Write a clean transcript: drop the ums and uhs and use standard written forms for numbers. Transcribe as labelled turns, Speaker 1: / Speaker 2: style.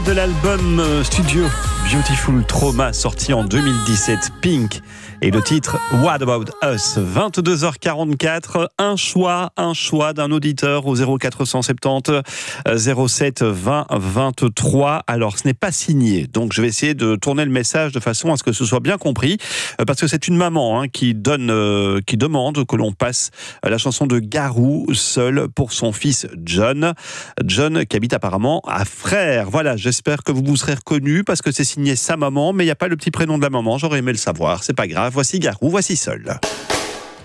Speaker 1: De l'album studio Beautiful Trauma sorti en 2017, Pink, et le titre What About Us. 22h44, un choix d'un auditeur au 0470 07 20 23. Alors ce n'est pas signé, donc je vais essayer de tourner le message de façon à ce que ce soit bien compris, parce que c'est une maman qui demande que l'on passe la chanson de Garou, Seul, pour son fils John qui habite apparemment à Frères. Voilà, j'espère que vous vous serez reconnus parce que c'est signé sa maman, mais il n'y a pas le petit prénom de la maman. J'aurais aimé le savoir, c'est pas grave. Voici Garou, voici Seul.